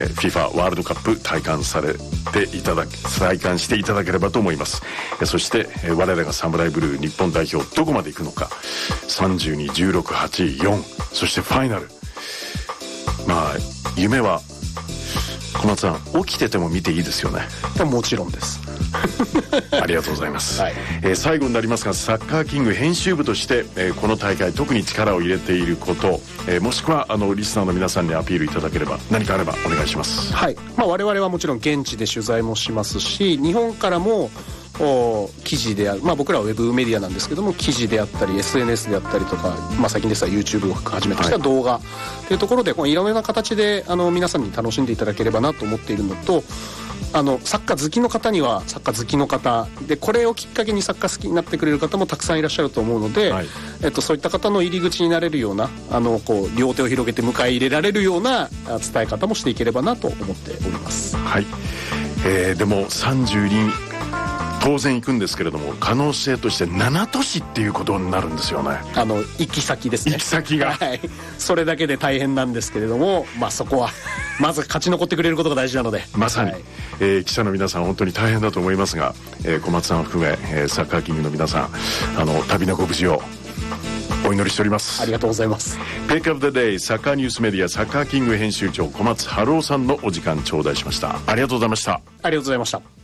FIFA ワールドカップ体感していただければと思います。そして我らがサムライブルー日本代表どこまで行くのか、32、16、8、4、そしてファイナル。まあ夢は小松さん起きてても見ていいですよね。 もちろんですありがとうございます、 はい。 最後になりますが、サッカーキング編集部として、この大会特に力を入れていること、もしくはリスナーの皆さんにアピールいただければ、何かあればお願いします。 はい。我々はもちろん現地で取材もしますし、日本からも記事である、僕らはウェブメディアなんですけども、記事であったり SNS であったりとか、最近ですは YouTube をはじめとした動画というところで、いろんな形で皆さんに楽しんでいただければなと思っているのと、サッカー好きの方にはサッカー好きの方で、これをきっかけにサッカー好きになってくれる方もたくさんいらっしゃると思うので、はい、そういった方の入り口になれるような両手を広げて迎え入れられるような伝え方もしていければなと思っております。 はい。でも32当然行くんですけれども、可能性として7都市っていうことになるんですよね。 行き先ですね。 行き先が、 はい、それだけで大変なんですけれども、そこはまず勝ち残ってくれることが大事なので、 まさに、記者の皆さん本当に大変だと思いますが、小松さんを含め、サッカーキングの皆さん、旅のご無事をお祈りしております。 ありがとうございます。 ピックアップデイサッカーニュースメディアサッカーキング編集長小松春夫さんのお時間頂戴しました。ありがとうございました。 ありがとうございました。